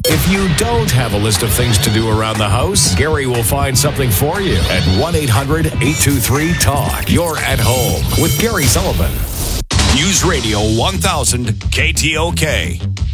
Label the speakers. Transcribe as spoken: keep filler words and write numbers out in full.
Speaker 1: If you don't have a list of things to do around the house, Gary will find something for you at one eight hundred eight two three talk. You're at home with Gary Sullivan. News Radio one thousand K T O K.